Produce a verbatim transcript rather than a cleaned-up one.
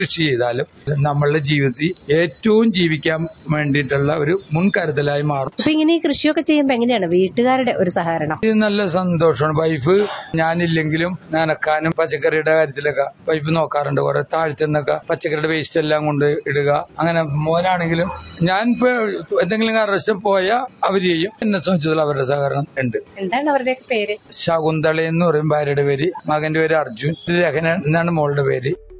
കൃഷി ചെയ്താലും നമ്മളുടെ ജീവിതത്തിൽ ഏറ്റവും ജീവിക്കാൻ വേണ്ടിയിട്ടുള്ള ഒരു മുൻകരുതലായി മാറും. അപ്പൊ ഇങ്ങനെ ഈ കൃഷിയൊക്കെ ചെയ്യുമ്പോ എങ്ങനെയാണ് വീട്ടുകാരുടെ ഒരു സഹകരണം? ഇത് നല്ല സന്തോഷമാണ്. വൈഫ് ഞാനില്ലെങ്കിലും നനക്കാനും പച്ചക്കറിയുടെ കാര്യത്തിലൊക്കെ വൈഫ് നോക്കാറുണ്ട്. കുറെ താഴ്ത്തുന്നൊക്കെ പച്ചക്കറിയുടെ വേസ്റ്റ് എല്ലാം കൊണ്ട് ഇടുക. അങ്ങനെ മോനാണെങ്കിലും ഞാൻ ഇപ്പൊ എന്തെങ്കിലും കാരണവശാൽ പോയാൽ അവര് ചെയ്യും. എന്നെ സംബന്ധിച്ചുള്ള അവരുടെ സഹകരണം ഉണ്ട്. എന്താണ് അവരുടെ പേര്? ശകുന്തള എന്ന് പറയും ഭാര്യയുടെ പേര്. മകന്റെ പേര് അർജുൻ. രഹന എന്നാണ് മോളുടെ പേര്.